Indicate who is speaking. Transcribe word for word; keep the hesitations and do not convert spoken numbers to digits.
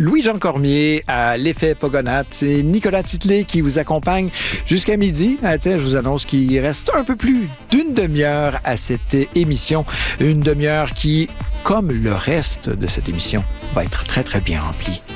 Speaker 1: Louis-Jean Cormier à l'effet Pogonat. C'est Nicolas Titley qui vous accompagne jusqu'à midi. Ah, tiens, je vous annonce qu'il reste un peu plus d'une demi-heure à cette émission. Une demi-heure qui, comme le reste de cette émission, va être très, très bien remplie.